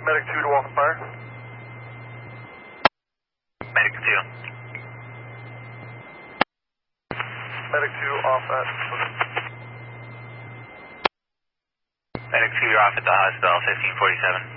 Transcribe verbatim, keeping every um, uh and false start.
Medic two to walk fire. Medic two. Medic two off at. Medic two, you're off at the hospital, fifteen forty-seven.